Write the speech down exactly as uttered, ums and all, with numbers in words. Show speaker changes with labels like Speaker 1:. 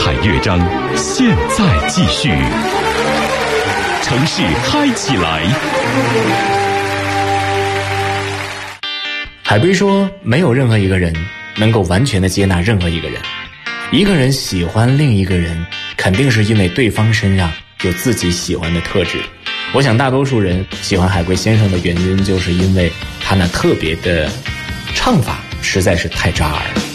Speaker 1: 彩乐章，现在继续。城市嗨起来。
Speaker 2: 海龟说，没有任何一个人能够完全的接纳任何一个人。一个人喜欢另一个人，肯定是因为对方身上有自己喜欢的特质。我想大多数人喜欢海龟先生的原因，就是因为他那特别的唱法实在是太扎耳。